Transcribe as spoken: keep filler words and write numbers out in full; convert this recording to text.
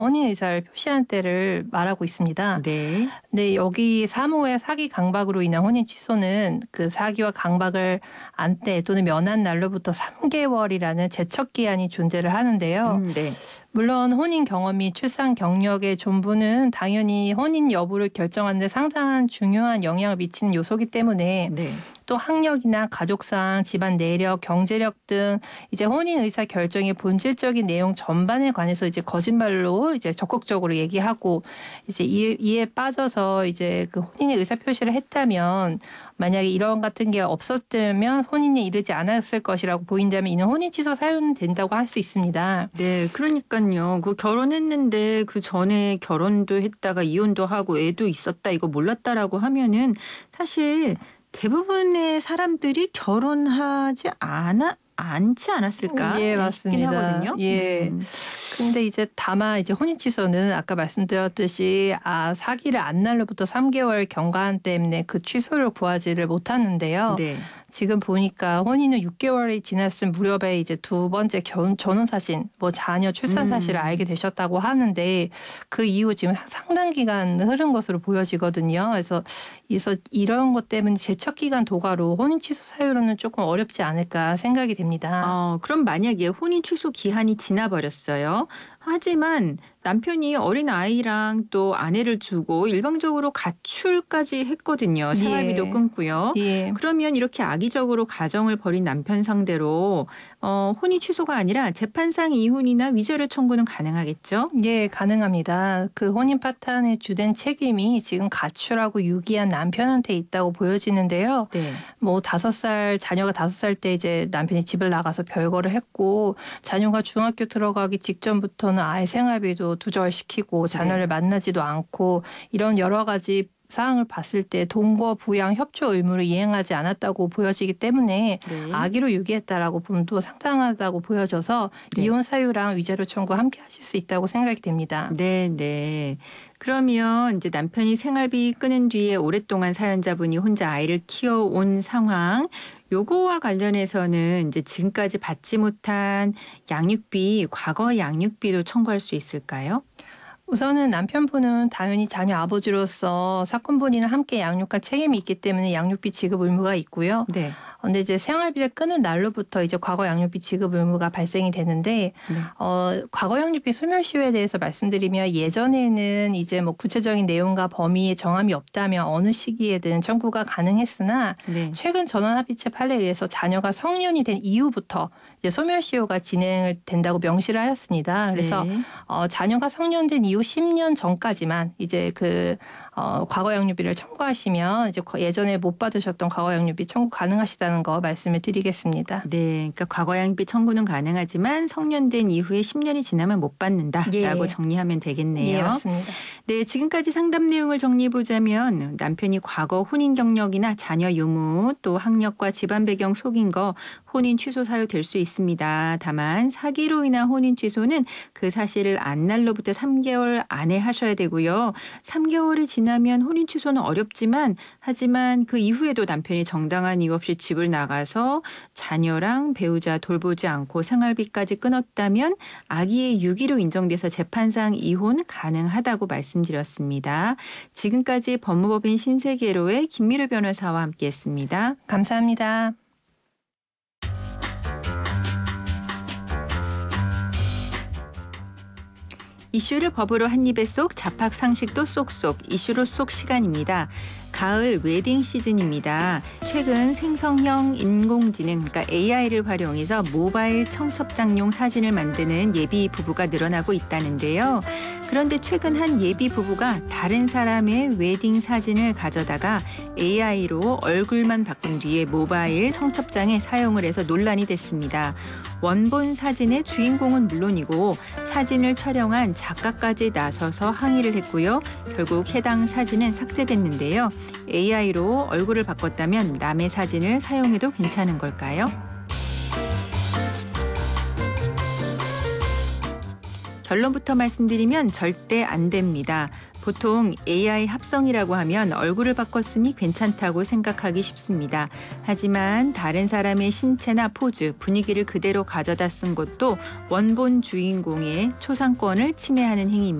혼인 의사를 표시한 때를 말하고 있습니다. 네. 근데 여기 삼 호의 사기 강박으로 인한 혼인 취소는 그 사기와 강박을 안 때 또는 면한 날로부터 삼 개월이라는 제척 기한이 존재를 하는데요. 음, 네. 물론 혼인 경험이 출산 경력의 존부는 당연히 혼인 여부를 결정하는 데 상당한 중요한 영향을 미치는 요소이기 때문에 네. 또 학력이나 가족상, 집안 내력, 경제력 등 이제 혼인 의사 결정의 본질적인 내용 전반에 관해서 이제 거짓말로 이제 적극적으로 얘기하고 이제 이, 이에 빠져서 이제 그 혼인의 의사 표시를 했다면 만약에 이런 같은 게 없었다면 혼인에 이르지 않았을 것이라고 보인다면 이는 혼인 취소 사유는 된다고 할 수 있습니다. 네, 그러니까요. 그 결혼했는데 그 전에 결혼도 했다가 이혼도 하고 애도 있었다 이거 몰랐다라고 하면은 사실 대부분의 사람들이 결혼하지 않아 않지 않았을까 예, 예, 싶긴 맞습니다. 하거든요. 예. 음. 근데 이제 다만 이제 혼인 취소는 아까 말씀드렸듯이 아 사기를 안 날로부터 삼 개월 경과한 때문에 그 취소를 구하지를 못하는데요. 네. 지금 보니까 혼인은 육 개월이 지났을 무렵에 이제 두 번째 결혼, 전혼 사실, 뭐 자녀 출산 사실을 음. 알게 되셨다고 하는데 그 이후 지금 상당 기간 흐른 것으로 보여지거든요. 그래서 그래서 이런 것 때문에 제척 기간 도가로 혼인 취소 사유로는 조금 어렵지 않을까 생각이 됩니다. 어, 그럼 만약에 혼인 취소 기한이 지나버렸어요. 하지만 남편이 어린 아이랑 또 아내를 두고 일방적으로 가출까지 했거든요. 생활비도 예. 끊고요. 예. 그러면 이렇게 악의적으로 가정을 벌인 남편 상대로 어, 혼인 취소가 아니라 재판상 이혼이나 위자료 청구는 가능하겠죠? 예, 가능합니다. 그 혼인 파탄의 주된 책임이 지금 가출하고 유기한 남편한테 있다고 보여지는데요. 네. 뭐 다섯 살 자녀가 다섯 살 때 이제 남편이 집을 나가서 별거를 했고 자녀가 중학교 들어가기 직전부터는 아예 생활비도 두절시키고 자녀를 네. 만나지도 않고 이런 여러 가지 사항을 봤을 때 동거 부양 협조 의무를 이행하지 않았다고 보여지기 때문에 네. 악의로 유기했다라고 봄도 상당하다고 보여져서 네. 이혼 사유랑 위자료 청구 함께 하실 수 있다고 생각이 됩니다. 네, 네. 그러면 이제 남편이 생활비 끊은 뒤에 오랫동안 사연자분이 혼자 아이를 키워온 상황, 요거와 관련해서는 이제 지금까지 받지 못한 양육비, 과거 양육비도 청구할 수 있을까요? 우선은 남편분은 당연히 자녀 아버지로서 사건 본인을 함께 양육할 책임이 있기 때문에 양육비 지급 의무가 있고요. 네. 근데 이제 생활비를 끊은 날로부터 이제 과거 양육비 지급 의무가 발생이 되는데 네. 어, 과거 양육비 소멸시효에 대해서 말씀드리면 예전에는 이제 뭐 구체적인 내용과 범위에 정함이 없다면 어느 시기에든 청구가 가능했으나 네. 최근 전원합의체 판례에 의해서 자녀가 성년이 된 이후부터 이제 소멸시효가 진행 된다고 명시를 하였습니다. 그래서 네. 어, 자녀가 성년된 이후 십 년 전까지만 이제 그 어, 과거 양육비를 청구하시면 이제 예전에 못 받으셨던 과거 양육비 청구 가능하시다는 거 말씀을 드리겠습니다. 네, 그러니까 과거 양육비 청구는 가능하지만 성년된 이후에 십 년이 지나면 못 받는다라고 예. 정리하면 되겠네요. 예, 맞습니다. 네, 지금까지 상담 내용을 정리해 보자면 남편이 과거 혼인 경력이나 자녀 유무 또 학력과 집안 배경 속인 거 혼인 취소 사유 될 수 있습니다. 다만 사기로 인한 혼인 취소는 그 사실을 안 날로부터 삼 개월 안에 하셔야 되고요. 삼 개월이 지나면 혼인 취소는 어렵지만 하지만 그 이후에도 남편이 정당한 이유 없이 집을 나가서 자녀랑 배우자 돌보지 않고 생활비까지 끊었다면 악의의 유기로 인정돼서 재판상 이혼 가능하다고 말씀드렸습니다. 지금까지 법무법인 신세계로의 김미루 변호사와 함께했습니다. 감사합니다. 이슈를 법으로 한 입에 쏙, 잡학 상식도 쏙쏙, 이슈로 쏙 시간입니다. 가을 웨딩 시즌입니다. 최근 생성형 인공지능, 그러니까 에이아이를 활용해서 모바일 청첩장용 사진을 만드는 예비 부부가 늘어나고 있다는데요. 그런데 최근 한 예비 부부가 다른 사람의 웨딩 사진을 가져다가 에이아이로 얼굴만 바꾼 뒤에 모바일 청첩장에 사용을 해서 논란이 됐습니다. 원본 사진의 주인공은 물론이고 사진을 촬영한 작가까지 나서서 항의를 했고요. 결국 해당 사진은 삭제됐는데요. 에이아이로 얼굴을 바꿨다면 남의 사진을 사용해도 괜찮은 걸까요? 결론부터 말씀드리면 절대 안 됩니다. 보통 에이아이 합성이라고 하면 얼굴을 바꿨으니 괜찮다고 생각하기 쉽습니다. 하지만 다른 사람의 신체나 포즈, 분위기를 그대로 가져다 쓴 것도 원본 주인공의 초상권을 침해하는 행위입니다.